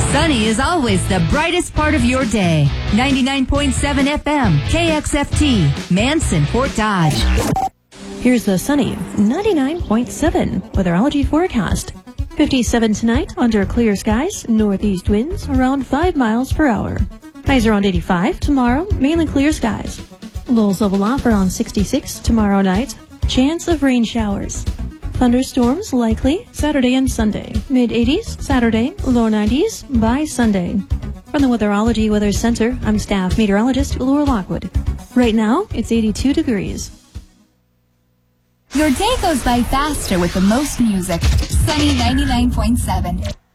Sunny is always the brightest part of your day. 99.7 FM, KXFT, Manson, Fort Dodge. Here's the sunny 99.7 weatherology forecast. 57 tonight under clear skies, northeast winds around 5 miles per hour. Highs around 85 tomorrow, mainly clear skies. Lows level off around 66 tomorrow night. Chance of rain showers. Thunderstorms likely Saturday and Sunday. Mid-80s Saturday, low 90s by Sunday. From the Weatherology Weather Center, I'm staff meteorologist Laura Lockwood. Right now, it's 82 degrees. Your day goes by faster with the most music. Sunny 99.7.